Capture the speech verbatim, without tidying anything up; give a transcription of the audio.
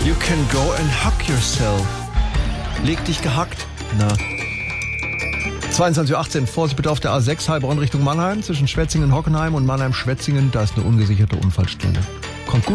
You can go and hug yourself. Leg dich gehackt. Na. zweiundzwanzig Uhr achtzehn, Vorsicht bitte auf der A sechs, Heilbronn Richtung Mannheim, zwischen Schwetzingen-Hockenheim und Mannheim-Schwetzingen, da ist eine ungesicherte Unfallstelle. Kommt gut.